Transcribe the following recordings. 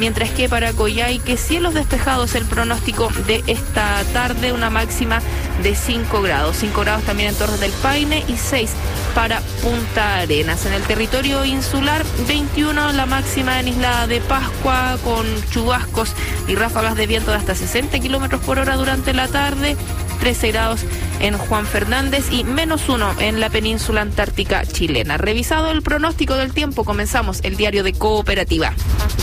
Mientras que para Coyhaique, cielos despejados el pronóstico de esta tarde, una máxima de 5 grados. 5 grados también en Torres del Paine y 6 para Punta Arenas. En el territorio insular, 21 la máxima en Isla de Pascua, con chubascos y ráfagas de viento de hasta 60 kilómetros por hora durante la tarde. 13 grados en Juan Fernández y -1 en la península antártica chilena. Revisado el pronóstico del tiempo, comenzamos el diario de Cooperativa.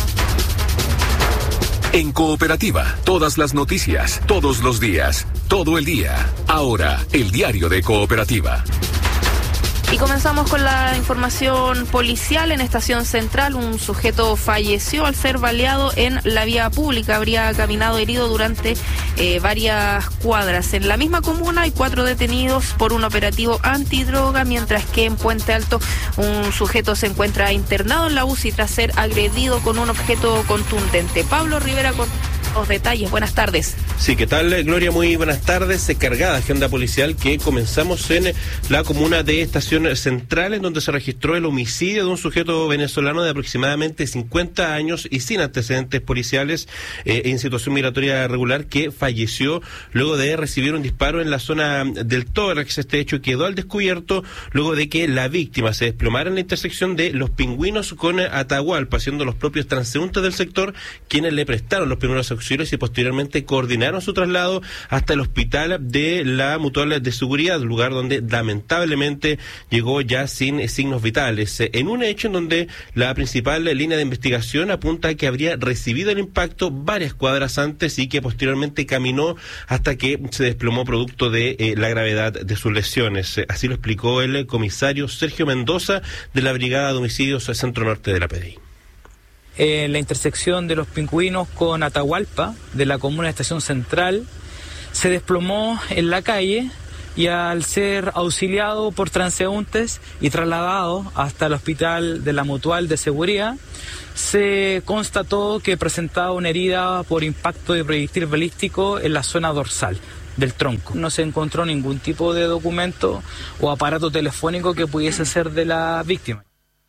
En Cooperativa, todas las noticias, todos los días, todo el día. Ahora, el diario de Cooperativa. Y comenzamos con la información policial. En Estación Central, un sujeto falleció al ser baleado en la vía pública. Habría caminado herido durante varias cuadras. En la misma comuna hay 4 detenidos por un operativo antidroga, mientras que en Puente Alto un sujeto se encuentra internado en la UCI tras ser agredido con un objeto contundente. Pablo Rivera con los detalles. Buenas tardes. Sí, ¿qué tal, Gloria? Muy buenas tardes. Cargada agenda policial que comenzamos en la comuna de Estación Central, en donde se registró el homicidio de un sujeto venezolano de aproximadamente 50 años y sin antecedentes policiales en situación migratoria regular, que falleció luego de recibir un disparo en la zona del tórax. Este hecho quedó al descubierto luego de que la víctima se desplomara en la intersección de Los Pingüinos con Atahualpa, siendo los propios transeúntes del sector quienes le prestaron los primeros auxilios y posteriormente coordinaron su traslado hasta el hospital de la Mutual de Seguridad, lugar donde lamentablemente llegó ya sin signos vitales, en un hecho en donde la principal línea de investigación apunta a que habría recibido el impacto varias cuadras antes y que posteriormente caminó hasta que se desplomó producto de la gravedad de sus lesiones. Así lo explicó el comisario Sergio Mendoza de la Brigada de Homicidios Centro Norte de la PDI. En la intersección de Los Pingüinos con Atahualpa, de la comuna de Estación Central, se desplomó en la calle y al ser auxiliado por transeúntes y trasladado hasta el hospital de la Mutual de Seguridad, se constató que presentaba una herida por impacto de proyectil balístico en la zona dorsal del tronco. No se encontró ningún tipo de documento o aparato telefónico que pudiese ser de la víctima.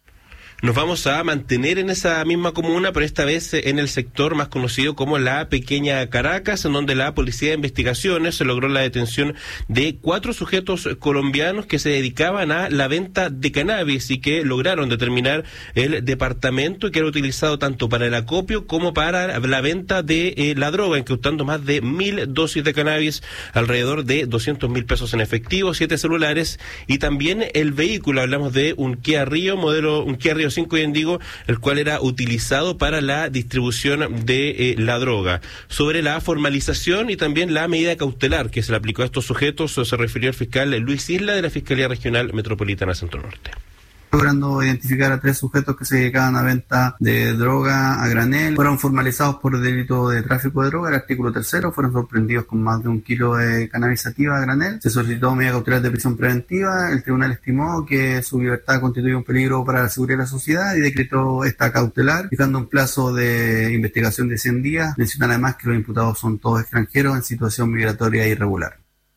Nos vamos a mantener en esa misma comuna, pero esta vez en el sector más conocido como la Pequeña Caracas, en donde la Policía de Investigaciones se logró la detención de 4 sujetos colombianos que se dedicaban a la venta de cannabis y que lograron determinar el departamento que era utilizado tanto para el acopio como para la venta de la droga, incautando más de 1.000 dosis de cannabis, alrededor de 200.000 pesos en efectivo, 7 celulares y también el vehículo. Hablamos de un Kia Rio, un Kia Rio 5 Indigo, el cual era utilizado para la distribución de la droga. Sobre la formalización y también la medida cautelar que se le aplicó a estos sujetos, se refirió el fiscal Luis Isla de la Fiscalía Regional Metropolitana Centro Norte. Logrando identificar a 3 sujetos que se dedicaban a venta de droga a granel. Fueron formalizados por delito de tráfico de droga, el artículo 3º, fueron sorprendidos con más de 1 kilo de cannabis sativa a granel. Se solicitó medida cautelar de prisión preventiva, el tribunal estimó que su libertad constituye un peligro para la seguridad de la sociedad y decretó esta cautelar, fijando un plazo de investigación de 100 días. Menciona además que los imputados son todos extranjeros en situación migratoria irregular.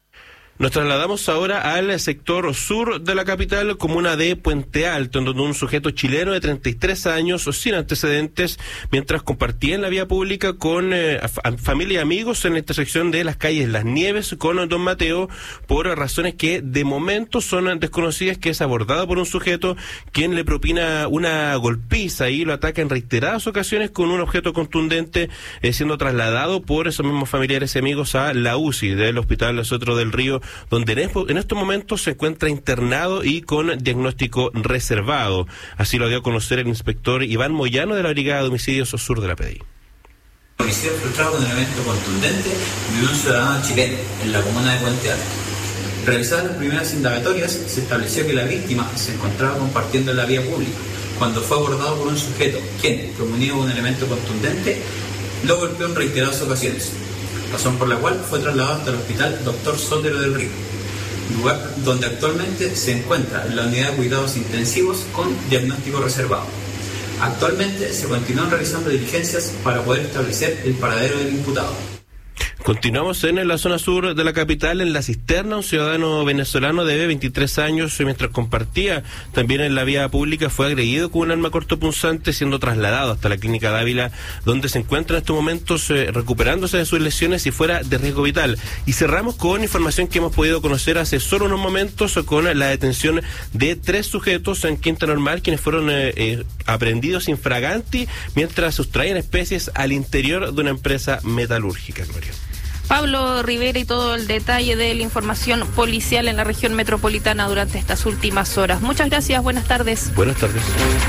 Nos trasladamos ahora al sector sur de la capital, comuna de Puente Alto, en donde un sujeto chileno de 33 años, sin antecedentes, mientras compartía en la vía pública con familia y amigos en la intersección de las calles Las Nieves con Don Mateo, por razones que de momento son desconocidas, que es abordado por un sujeto quien le propina una golpiza y lo ataca en reiteradas ocasiones con un objeto contundente, siendo trasladado por esos mismos familiares y amigos a la UCI del Hospital Sotero del Río, donde en estos momentos se encuentra internado y con diagnóstico reservado. Así lo dio a conocer el inspector Iván Moyano de la Brigada de Homicidios Sur de la PDI. Homicidio frustrado con un elemento contundente de un ciudadano chileno en la comuna de Puente Alto. Realizadas las primeras indagatorias, se estableció que la víctima se encontraba compartiendo en la vía pública cuando fue abordado por un sujeto quien, promunido con un elemento contundente, lo golpeó en reiteradas ocasiones, razón por la cual fue trasladado hasta el Hospital Dr. Sotero del Río, lugar donde actualmente se encuentra en la unidad de cuidados intensivos con diagnóstico reservado. Actualmente se continúan realizando diligencias para poder establecer el paradero del imputado. Continuamos en la zona sur de la capital. En La Cisterna, un ciudadano venezolano de 23 años, mientras compartía también en la vía pública, fue agredido con un arma cortopunzante, siendo trasladado hasta la clínica Dávila, donde se encuentra en estos momentos recuperándose de sus lesiones y fuera de riesgo vital. Y cerramos con información que hemos podido conocer hace solo unos momentos, con la detención de 3 sujetos en Quinta Normal, quienes fueron aprehendidos infraganti mientras sustraían especies al interior de una empresa metalúrgica. Gloria. Pablo Rivera y todo el detalle de la información policial en la región metropolitana durante estas últimas horas. Muchas gracias, buenas tardes. Buenas tardes.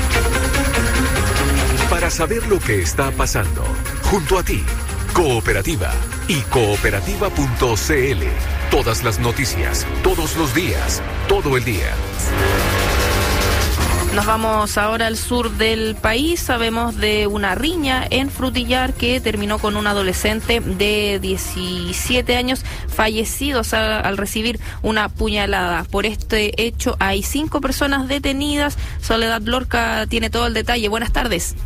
Para saber lo que está pasando, junto a ti, Cooperativa y cooperativa.cl. Todas las noticias, todos los días, todo el día. Nos vamos ahora al sur del país. Sabemos de una riña en Frutillar que terminó con un adolescente de 17 años fallecido al recibir una puñalada. Por este hecho hay 5 personas detenidas. Soledad Lorca tiene todo el detalle. Buenas tardes.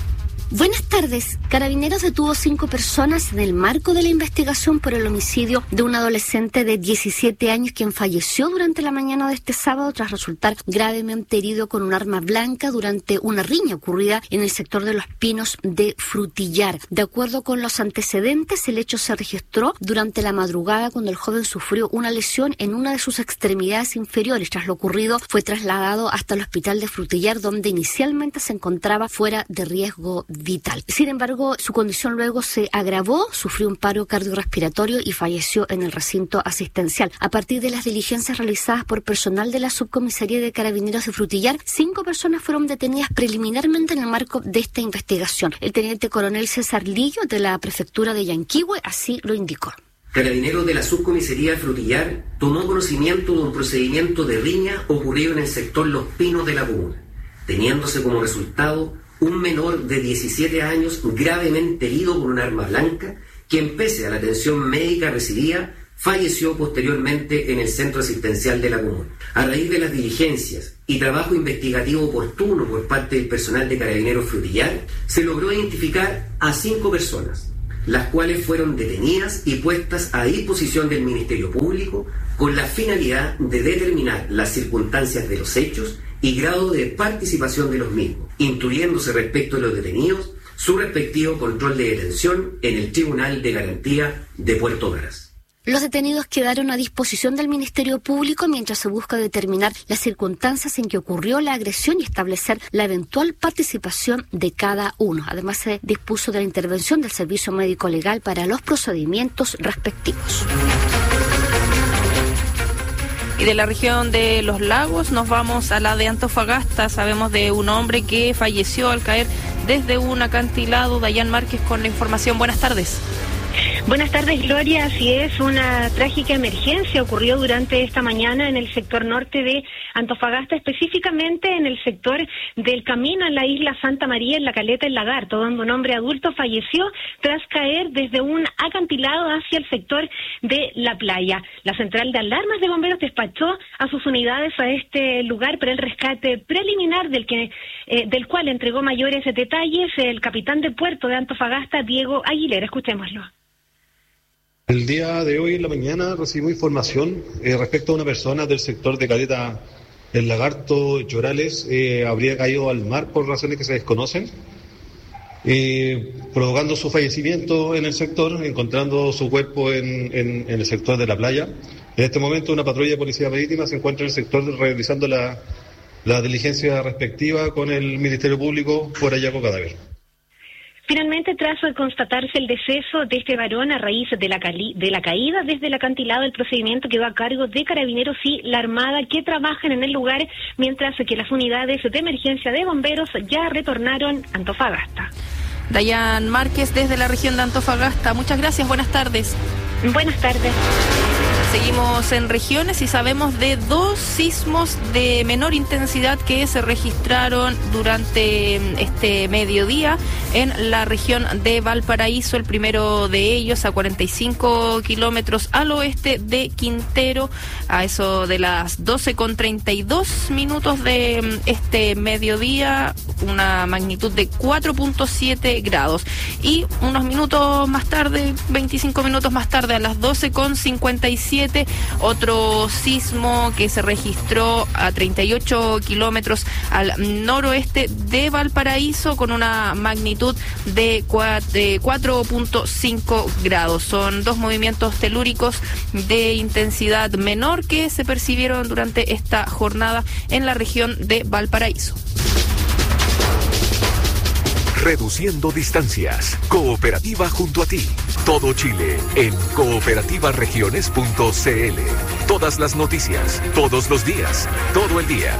Buenas tardes. Carabineros detuvo 5 personas en el marco de la investigación por el homicidio de un adolescente de 17 años quien falleció durante la mañana de este sábado tras resultar gravemente herido con un arma blanca durante una riña ocurrida en el sector de Los Pinos de Frutillar. De acuerdo con los antecedentes, el hecho se registró durante la madrugada cuando el joven sufrió una lesión en una de sus extremidades inferiores. Tras lo ocurrido, fue trasladado hasta el hospital de Frutillar, donde inicialmente se encontraba fuera de riesgo vital. Sin embargo, su condición luego se agravó, sufrió un paro cardiorrespiratorio y falleció en el recinto asistencial. A partir de las diligencias realizadas por personal de la Subcomisaría de Carabineros de Frutillar, 5 personas fueron detenidas preliminarmente en el marco de esta investigación. El teniente coronel César Lillo, de la prefectura de Yanquihue, así lo indicó. Carabineros de la Subcomisaría de Frutillar tomó conocimiento de un procedimiento de riña ocurrido en el sector Los Pinos de la comuna, teniéndose como resultado un menor de 17 años gravemente herido con un arma blanca, quien pese a la atención médica recibida, falleció posteriormente en el centro asistencial de la comuna. A raíz de las diligencias y trabajo investigativo oportuno por parte del personal de Carabineros Frutillar, se logró identificar a 5 personas, las cuales fueron detenidas y puestas a disposición del Ministerio Público con la finalidad de determinar las circunstancias de los hechos y grado de participación de los mismos, instruyéndose respecto de los detenidos su respectivo control de detención en el Tribunal de Garantía de Puerto Varas. Los detenidos quedaron a disposición del Ministerio Público mientras se busca determinar las circunstancias en que ocurrió la agresión y establecer la eventual participación de cada uno. Además, se dispuso de la intervención del Servicio Médico Legal para los procedimientos respectivos. Y de la región de Los Lagos nos vamos a la de Antofagasta. Sabemos de un hombre que falleció al caer desde un acantilado. Dayan Márquez con la información. Buenas tardes. Buenas tardes, Gloria. Así es, una trágica emergencia ocurrió durante esta mañana en el sector norte de Antofagasta, específicamente en el sector del camino en la isla Santa María, en la caleta El Lagarto, donde un hombre adulto falleció tras caer desde un acantilado hacia el sector de la playa. La central de alarmas de bomberos despachó a sus unidades a este lugar para el rescate preliminar del cual entregó mayores detalles el capitán de puerto de Antofagasta, Diego Aguilera. Escuchémoslo. El día de hoy en la mañana recibimos información respecto a una persona del sector de caleta El Lagarto, Llorales, habría caído al mar por razones que se desconocen, provocando su fallecimiento en el sector, encontrando su cuerpo en el sector de la playa. En este momento una patrulla de policía marítima se encuentra en el sector realizando la diligencia respectiva con el Ministerio Público por hallazgo cadáver. Finalmente, tras constatarse el deceso de este varón a raíz de la caída desde el acantilado, el procedimiento quedó a cargo de Carabineros y la Armada, que trabajan en el lugar, mientras que las unidades de emergencia de bomberos ya retornaron a Antofagasta. Dayan Márquez desde la región de Antofagasta. Muchas gracias, buenas tardes. Buenas tardes. Seguimos en regiones y sabemos de 2 sismos de menor intensidad que se registraron durante este mediodía en la región de Valparaíso. El primero de ellos a 45 kilómetros al oeste de Quintero, a eso de las 12:32 de este mediodía. una magnitud de 4.7 grados. Y unos minutos más tarde, 25 minutos más tarde, a las 12:57, otro sismo que se registró a 38 kilómetros al noroeste de Valparaíso con una magnitud de 4.5 grados. Son dos movimientos telúricos de intensidad menor que se percibieron durante esta jornada en la región de Valparaíso. Reduciendo distancias. Cooperativa junto a ti. Todo Chile en cooperativaregiones.cl. Todas las noticias, todos los días, todo el día.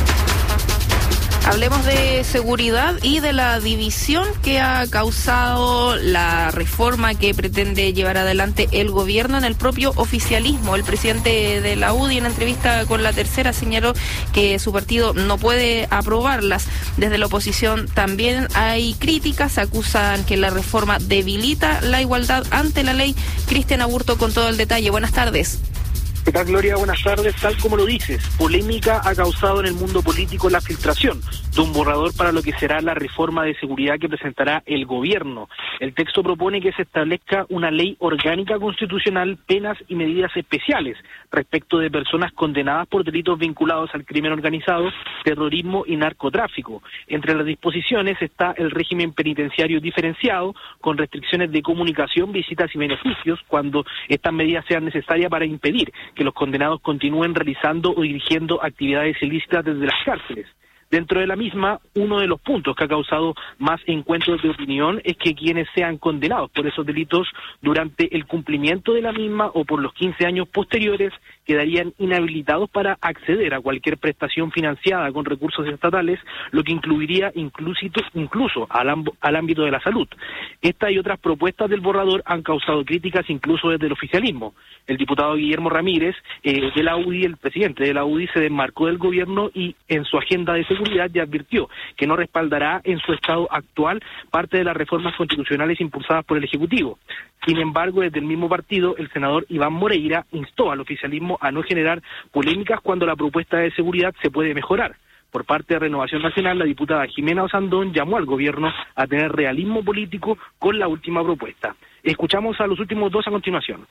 Hablemos de seguridad y de la división que ha causado la reforma que pretende llevar adelante el gobierno en el propio oficialismo. El presidente de la UDI, en entrevista con La Tercera, señaló que su partido no puede aprobarlas. Desde la oposición también hay críticas, acusan que la reforma debilita la igualdad ante la ley. Cristian Aburto con todo el detalle. Buenas tardes. ¿Qué tal, Gloria? Buenas tardes. Tal como lo dices, polémica ha causado en el mundo político la filtración de un borrador para lo que será la reforma de seguridad que presentará el gobierno. El texto propone que se establezca una ley orgánica constitucional, penas y medidas especiales respecto de personas condenadas por delitos vinculados al crimen organizado, terrorismo y narcotráfico. Entre las disposiciones está el régimen penitenciario diferenciado, con restricciones de comunicación, visitas y beneficios cuando estas medidas sean necesarias para impedir que los condenados continúen realizando o dirigiendo actividades ilícitas desde las cárceles. Dentro de la misma, uno de los puntos que ha causado más encuentros de opinión es que quienes sean condenados por esos delitos durante el cumplimiento de la misma o por los 15 años posteriores quedarían inhabilitados para acceder a cualquier prestación financiada con recursos estatales, lo que incluiría incluso al ámbito de la salud. Esta y otras propuestas del borrador han causado críticas incluso desde el oficialismo. El diputado Guillermo Ramírez de la UDI, el presidente de la UDI, se desmarcó del gobierno y en su agenda de seguridad ya advirtió que no respaldará en su estado actual parte de las reformas constitucionales impulsadas por el Ejecutivo. Sin embargo, desde el mismo partido, el senador Iván Moreira instó al oficialismo a no generar polémicas cuando la propuesta de seguridad se puede mejorar. Por parte de Renovación Nacional, la diputada Jimena Osandón llamó al gobierno a tener realismo político con la última propuesta. Escuchamos a los últimos dos a continuación.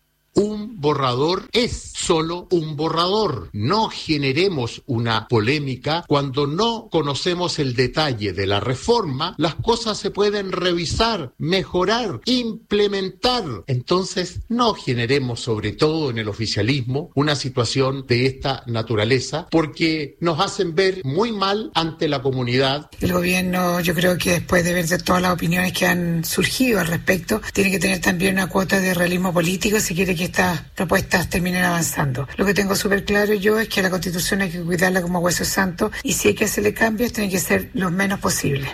Un borrador es solo un borrador. No generemos una polémica cuando no conocemos el detalle de la reforma. Las cosas se pueden revisar, mejorar, implementar. Entonces, no generemos, sobre todo en el oficialismo, una situación de esta naturaleza, porque nos hacen ver muy mal ante la comunidad. El gobierno, yo creo que después de ver de todas las opiniones que han surgido al respecto, tiene que tener también una cuota de realismo político si quiere que estas propuestas terminen avanzando. Lo que tengo súper claro yo es que la Constitución hay que cuidarla como hueso santo y si hay que hacerle cambios tienen que ser los menos posibles.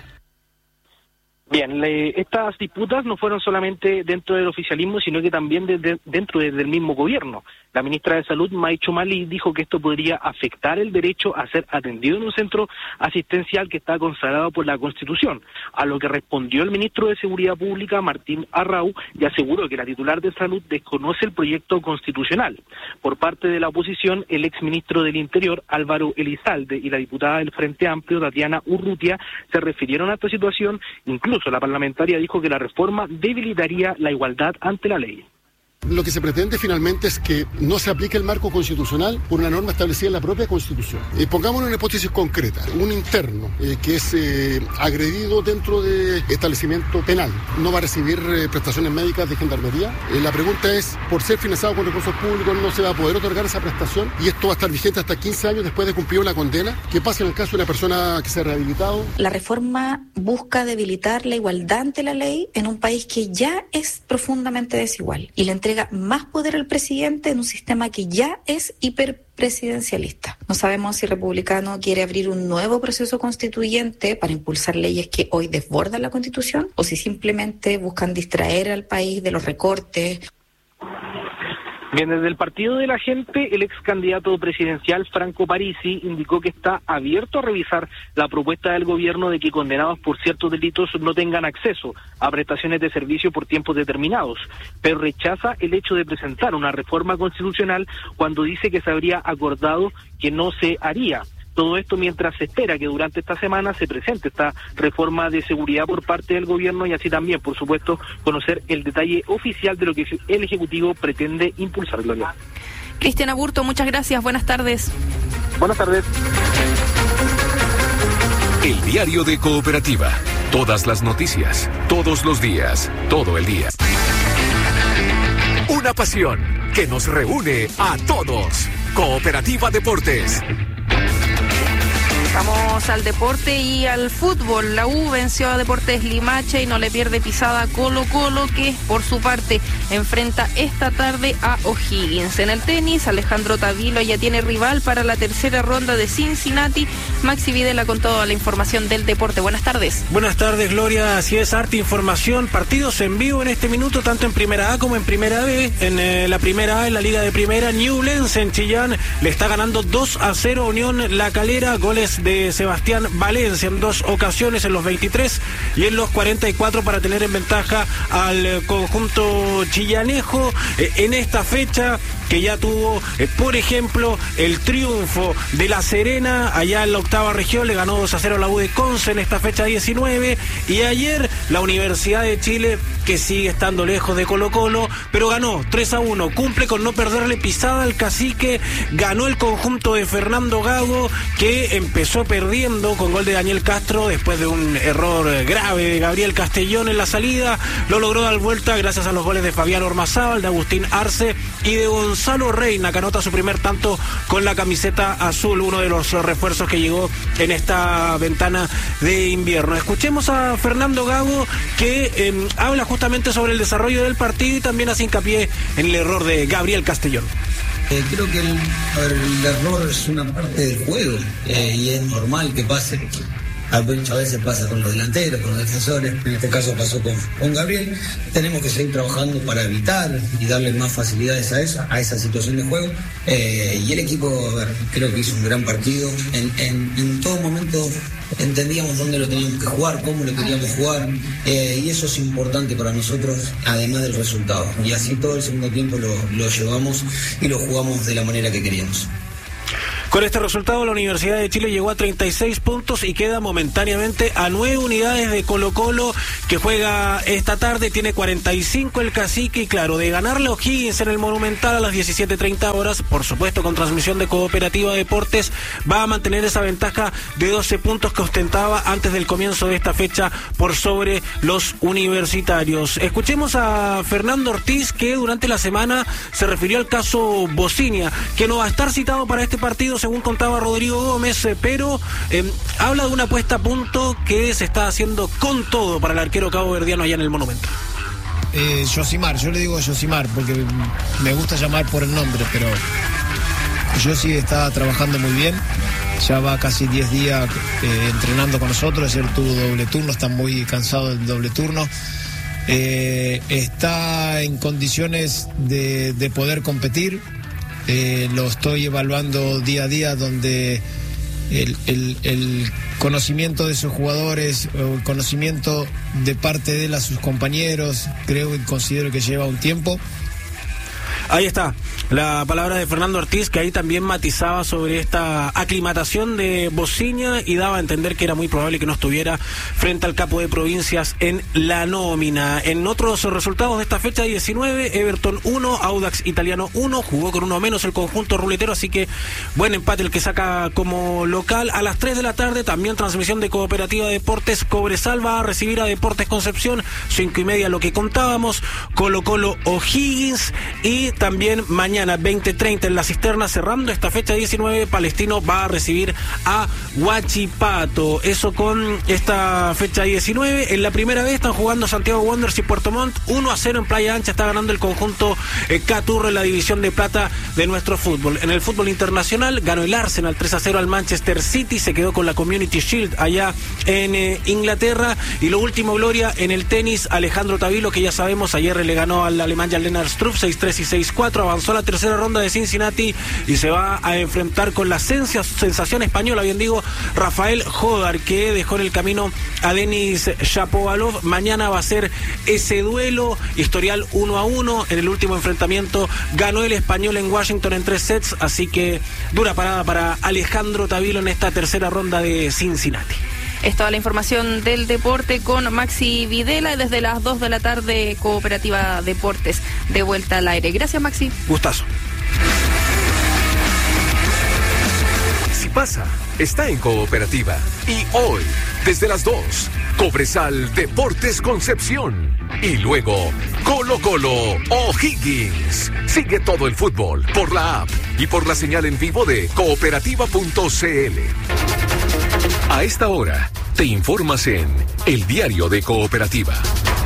Bien, estas disputas no fueron solamente dentro del oficialismo, sino que también dentro del mismo gobierno. La ministra de Salud, May Chumali, dijo que esto podría afectar el derecho a ser atendido en un centro asistencial que está consagrado por la Constitución, a lo que respondió el ministro de Seguridad Pública, Martín Arrau, y aseguró que la titular de Salud desconoce el proyecto constitucional. Por parte de la oposición, el exministro del Interior, Álvaro Elizalde, y la diputada del Frente Amplio, Tatiana Urrutia, se refirieron a esta situación. Incluso la parlamentaria dijo que la reforma debilitaría la igualdad ante la ley. Lo que se pretende finalmente es que no se aplique el marco constitucional por una norma establecida en la propia Constitución. Pongámonos una hipótesis concreta. Un interno que es agredido dentro de establecimiento penal no va a recibir prestaciones médicas de gendarmería. La pregunta es, por ser financiado con recursos públicos no se va a poder otorgar esa prestación y esto va a estar vigente hasta 15 años después de cumplir una condena. ¿Qué pasa en el caso de una persona que se ha rehabilitado? La reforma busca debilitar la igualdad ante la ley en un país que ya es profundamente desigual y le entrega más poder al presidente en un sistema que ya es hiperpresidencialista. No sabemos si Republicano quiere abrir un nuevo proceso constituyente para impulsar leyes que hoy desbordan la Constitución o si simplemente buscan distraer al país de los recortes. Bien, desde el Partido de la Gente, el ex candidato presidencial Franco Parisi indicó que está abierto a revisar la propuesta del gobierno de que condenados por ciertos delitos no tengan acceso a prestaciones de servicio por tiempos determinados, pero rechaza el hecho de presentar una reforma constitucional cuando dice que se habría acordado que no se haría. Todo esto mientras se espera que durante esta semana se presente esta reforma de seguridad por parte del gobierno y así también, por supuesto, conocer el detalle oficial de lo que el Ejecutivo pretende impulsar, Gloria. Cristian Aburto, muchas gracias. Buenas tardes. Buenas tardes. El diario de Cooperativa. Todas las noticias, todos los días, todo el día. Una pasión que nos reúne a todos. Cooperativa Deportes. Vamos al deporte y al fútbol. La U venció a Deportes Limache y no le pierde pisada a Colo-Colo, que por su parte enfrenta esta tarde a O'Higgins. En el tenis, Alejandro Tavilo ya tiene rival para la tercera ronda de Cincinnati. Maxi Videla con toda la información del deporte. Buenas tardes. Buenas tardes, Gloria. Así es, harta información. Partidos en vivo en este minuto, tanto en Primera A como en Primera B. En la Primera A, en la Liga de Primera, Ñublense en Chillán le está ganando 2-0 a Unión La Calera. Goles de Sebastián Valencia en 2 ocasiones, en los 23 y en los 44, para tener en ventaja al conjunto chillanejo en esta fecha, que ya tuvo, por ejemplo, el triunfo de La Serena allá en la octava región. Le ganó 2-0 a la U de Conce en esta fecha 19, y ayer la Universidad de Chile, que sigue estando lejos de Colo-Colo, pero ganó 3-1, cumple con no perderle pisada al Cacique. Ganó el conjunto de Fernando Gago, que empezó perdiendo con gol de Daniel Castro después de un error grave de Gabriel Castellón en la salida. Lo logró dar vuelta gracias a los goles de Fabián Ormazábal, de Agustín Arce y de Gonzalo Reina, que anota su primer tanto con la camiseta azul, uno de los refuerzos que llegó en esta ventana de invierno. Escuchemos a Fernando Gago, que habla justamente sobre el desarrollo del partido y también hace hincapié en el error de Gabriel Castellón. Creo que el error es una parte del juego y es normal que pase. A veces pasa con los delanteros, con los defensores, en este caso pasó con Gabriel. Tenemos que seguir trabajando para evitar y darle más facilidades a esa situación de juego. Y el equipo, creo que hizo un gran partido. En todo momento entendíamos dónde lo teníamos que jugar, cómo lo queríamos jugar, y eso es importante para nosotros, además del resultado. Y así todo el segundo tiempo lo llevamos y lo jugamos de la manera que queríamos. Con este resultado, la Universidad de Chile llegó a 36 puntos y queda momentáneamente a 9 unidades de Colo-Colo, que juega esta tarde. Tiene 45 el Cacique, y claro, de ganarle a O'Higgins en el Monumental a las 17:30 horas, por supuesto con transmisión de Cooperativa Deportes, va a mantener esa ventaja de 12 puntos que ostentaba antes del comienzo de esta fecha por sobre los universitarios. Escuchemos a Fernando Ortiz, que durante la semana se refirió al caso Bocinia, que no va a estar citado para este partido, según contaba Rodrigo Gómez, pero habla de una puesta a punto que se está haciendo con todo para el arquero caboverdiano allá en el Monumental. Yosimar, yo le digo Yosimar porque me gusta llamar por el nombre, pero Yossi está trabajando muy bien, ya va casi 10 días entrenando con nosotros. Ayer tuvo doble turno, está muy cansado del doble turno. Está en condiciones de poder competir. Lo estoy evaluando día a día, donde el conocimiento de sus jugadores, o el conocimiento de parte de él a sus compañeros, creo y considero que lleva un tiempo. Ahí está la palabra de Fernando Ortiz, que ahí también matizaba sobre esta aclimatación de Bocinia y daba a entender que era muy probable que no estuviera frente al capo de provincias en la nómina. En otros resultados de esta fecha 19, Everton 1, Audax Italiano 1, jugó con uno menos el conjunto ruletero, así que buen empate el que saca como local. A las 3 de la tarde, también transmisión de Cooperativa Deportes, Cobresal va a recibir a Deportes Concepción, 5:30 lo que contábamos, Colo-Colo O'Higgins, y también mañana 20:30 en La Cisterna, cerrando esta fecha 19, Palestino va a recibir a Huachipato. Eso con esta fecha 19. En la primera vez están jugando Santiago Wanderers y Puerto Montt, 1-0 en Playa Ancha, está ganando el conjunto Caturro en la división de plata de nuestro fútbol. En el fútbol internacional ganó el Arsenal 3-0 al Manchester City, se quedó con la Community Shield allá en Inglaterra. Y lo último, Gloria, en el tenis, Alejandro Tavilo, que ya sabemos, ayer le ganó al alemán Jan-Lennard Struff 6-3 y 6-4, avanzó a la tercera ronda de Cincinnati y se va a enfrentar con la sensación española, bien digo, Rafael Jodar, que dejó en el camino a Denis Shapovalov. Mañana va a ser ese duelo, historial 1-1. En el último enfrentamiento ganó el español en Washington en 3 sets, así que dura parada para Alejandro Tavilo en esta tercera ronda de Cincinnati. Es toda la información del deporte con Maxi Videla, y desde las 2 de la tarde Cooperativa Deportes de vuelta al aire. Gracias, Maxi. Gustazo. Si pasa, está en Cooperativa. Y hoy, desde las 2, Cobresal Deportes Concepción. Y luego, Colo Colo O'Higgins. Sigue todo el fútbol por la app y por la señal en vivo de cooperativa.cl. A esta hora, te informas en El Diario de Cooperativa.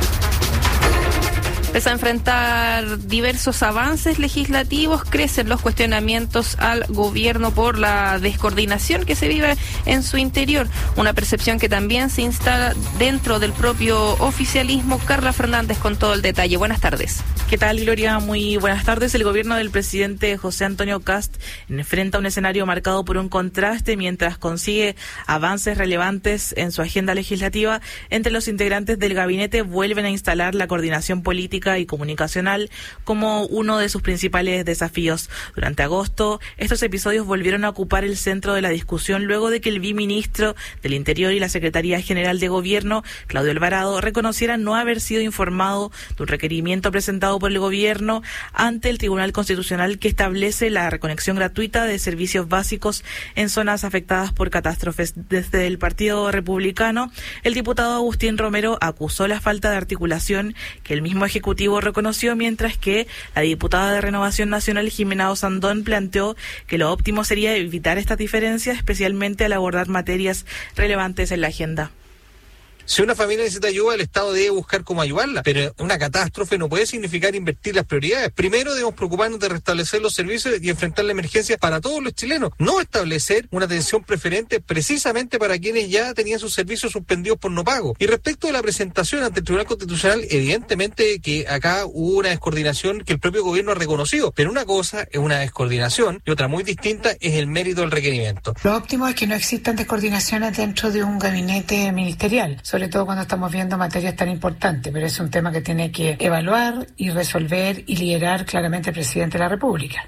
Pese a enfrentar diversos avances legislativos, crecen los cuestionamientos al gobierno por la descoordinación que se vive en su interior. Una percepción que también se instala dentro del propio oficialismo. Carla Fernández con todo el detalle. Buenas tardes. ¿Qué tal, Gloria? Muy buenas tardes. El gobierno del presidente José Antonio Kast enfrenta un escenario marcado por un contraste mientras consigue avances relevantes en su agenda legislativa. Entre los integrantes del gabinete vuelven a instalar la coordinación política y comunicacional como uno de sus principales desafíos. Durante agosto, estos episodios volvieron a ocupar el centro de la discusión luego de que el viceministro del Interior y la Secretaría General de Gobierno, Claudio Alvarado, reconociera no haber sido informado de un requerimiento presentado por el gobierno ante el Tribunal Constitucional que establece la reconexión gratuita de servicios básicos en zonas afectadas por catástrofes. Desde el Partido Republicano, el diputado Agustín Romero acusó la falta de articulación que el mismo Ejecutivo reconoció, mientras que la diputada de Renovación Nacional, Jimena Osandón, planteó que lo óptimo sería evitar estas diferencias, especialmente al abordar materias relevantes en la agenda. Si una familia necesita ayuda, el Estado debe buscar cómo ayudarla, pero una catástrofe no puede significar invertir las prioridades. Primero debemos preocuparnos de restablecer los servicios y enfrentar la emergencia para todos los chilenos, no establecer una atención preferente precisamente para quienes ya tenían sus servicios suspendidos por no pago. Y respecto de la presentación ante el Tribunal Constitucional, evidentemente que acá hubo una descoordinación que el propio gobierno ha reconocido, pero una cosa es una descoordinación y otra muy distinta es el mérito del requerimiento. Lo óptimo es que no existan descoordinaciones dentro de un gabinete ministerial, sobre todo cuando estamos viendo materias tan importantes, pero es un tema que tiene que evaluar y resolver y liderar claramente el presidente de la República.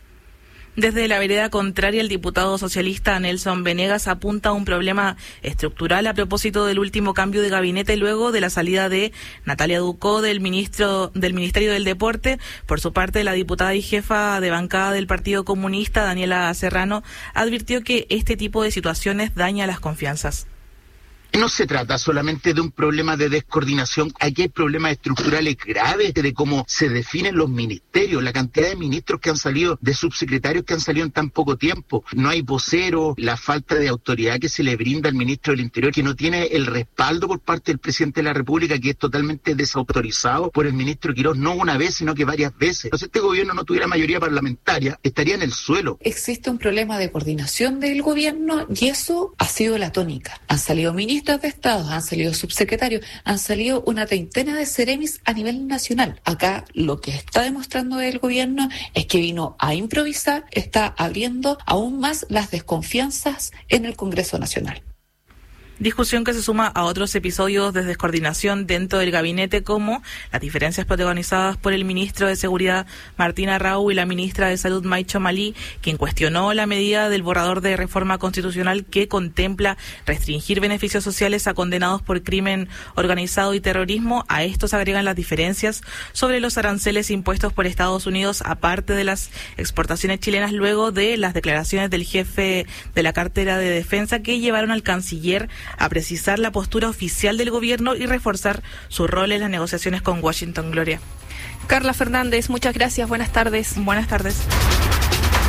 Desde la vereda contraria, el diputado socialista Nelson Venegas apunta a un problema estructural a propósito del último cambio de gabinete luego de la salida de Natalia Ducó del Ministerio del Deporte. Por su parte, la diputada y jefa de bancada del Partido Comunista, Daniela Serrano, advirtió que este tipo de situaciones daña las confianzas. No se trata solamente de un problema de descoordinación, aquí hay problemas estructurales graves de cómo se definen los ministerios, la cantidad de ministros que han salido, de subsecretarios que han salido en tan poco tiempo, no hay vocero, la falta de autoridad que se le brinda al ministro del Interior, que no tiene el respaldo por parte del presidente de la República, que es totalmente desautorizado por el ministro Quirós, no una vez, sino que varias veces. Entonces, este gobierno no tuviera mayoría parlamentaria, estaría en el suelo. Existe un problema de coordinación del gobierno y eso ha sido la tónica. Han salido ministros de Estado, han salido subsecretarios, han salido una treintena de seremis a nivel nacional. Acá lo que está demostrando el gobierno es que vino a improvisar, está abriendo aún más las desconfianzas en el Congreso Nacional. Discusión que se suma a otros episodios de descoordinación dentro del gabinete, como las diferencias protagonizadas por el ministro de Seguridad Martín Arrau y la ministra de Salud Maicho Malí, quien cuestionó la medida del borrador de reforma constitucional que contempla restringir beneficios sociales a condenados por crimen organizado y terrorismo. A estos agregan las diferencias sobre los aranceles impuestos por Estados Unidos, aparte de las exportaciones chilenas, luego de las declaraciones del jefe de la cartera de defensa que llevaron al canciller a precisar la postura oficial del gobierno y reforzar su rol en las negociaciones con Washington. Gloria. Carla Fernández, muchas gracias. Buenas tardes. Buenas tardes.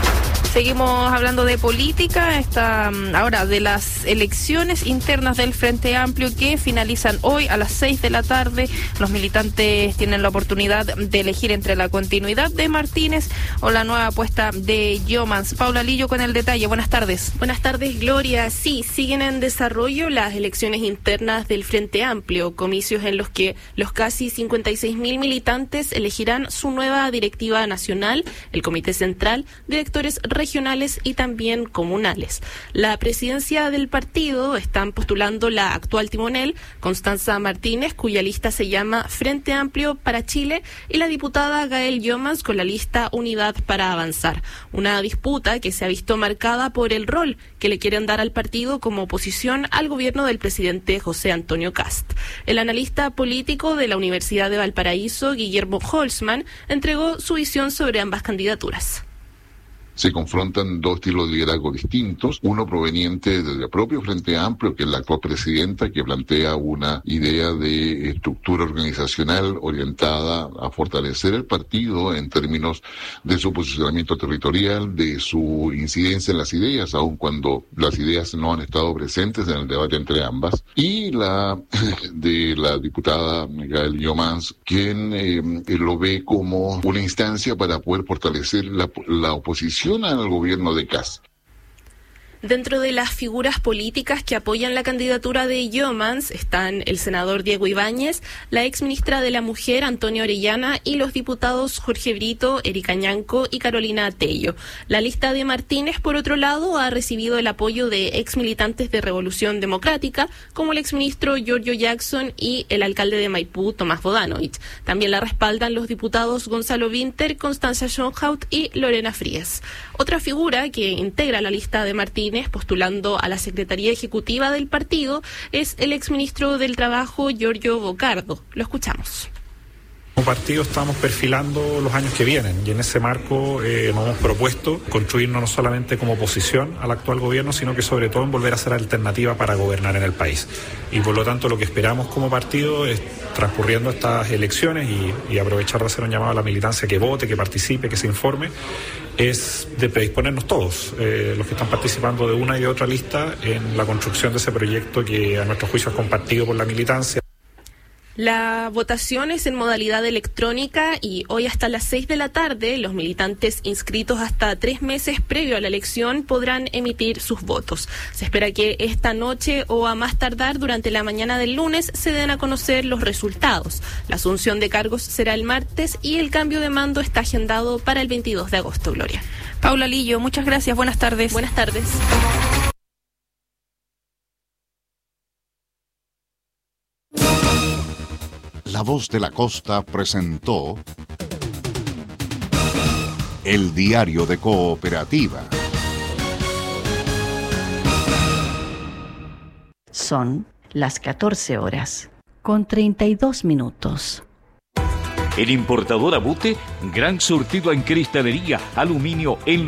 Seguimos hablando de política, ahora de las elecciones internas del Frente Amplio que finalizan hoy a las 6 de la tarde. Los militantes tienen la oportunidad de elegir entre la continuidad de Martínez o la nueva apuesta de Jomans. Paula Lillo con el detalle. Buenas tardes. Buenas tardes, Gloria. Sí, siguen en desarrollo las elecciones internas del Frente Amplio, comicios en los que los casi 56.000 militantes elegirán su nueva directiva nacional, el Comité Central, directores regionales y también comunales. La presidencia del partido están postulando la actual timonel, Constanza Martínez, cuya lista se llama Frente Amplio para Chile, y la diputada Gael Jomans con la lista Unidad para Avanzar. Una disputa que se ha visto marcada por el rol que le quieren dar al partido como oposición al gobierno del presidente José Antonio Kast. El analista político de la Universidad de Valparaíso, Guillermo Holzman, entregó su visión sobre ambas candidaturas. Se confrontan dos estilos de liderazgo distintos, uno proveniente del propio Frente Amplio, que es la actual presidenta, que plantea una idea de estructura organizacional orientada a fortalecer el partido en términos de su posicionamiento territorial, de su incidencia en las ideas, aun cuando las ideas no han estado presentes en el debate entre ambas, y la de la diputada Gael Jomans, quien lo ve como una instancia para poder fortalecer la oposición al gobierno de Kast. Dentro de las figuras políticas que apoyan la candidatura de Jomans están el senador Diego Ibáñez, la exministra de la Mujer Antonia Orellana y los diputados Jorge Brito, Erika Ñanco y Carolina Tello. La lista de Martínez, por otro lado, ha recibido el apoyo de exmilitantes de Revolución Democrática, como el exministro Giorgio Jackson y el alcalde de Maipú, Tomás Bodanovich. También la respaldan los diputados Gonzalo Winter, Constanza Schönhaut y Lorena Frías. Otra figura que integra la lista de Martínez postulando a la Secretaría Ejecutiva del partido es el exministro del Trabajo, Giorgio Bocardo. Lo escuchamos. Como partido estamos perfilando los años que vienen y en ese marco nos hemos propuesto construirnos no solamente como oposición al actual gobierno, sino que sobre todo en volver a ser alternativa para gobernar en el país. Y por lo tanto lo que esperamos como partido es, transcurriendo estas elecciones y aprovechar de hacer un llamado a la militancia que vote, que participe, que se informe, es de predisponernos todos, los que están participando de una y de otra lista, en la construcción de ese proyecto que a nuestro juicio es compartido por la militancia. La votación es en modalidad electrónica y hoy hasta las 6 de la tarde los militantes inscritos hasta 3 meses previo a la elección podrán emitir sus votos. Se espera que esta noche o a más tardar durante la mañana del lunes se den a conocer los resultados. La asunción de cargos será el martes y el cambio de mando está agendado para el 22 de agosto, Gloria. Paula Lillo, muchas gracias. Buenas tardes. Buenas tardes. La Voz de la Costa presentó El Diario de Cooperativa. Son las 14 horas, con 32 minutos. El importador Abute, gran surtido en cristalería, aluminio, en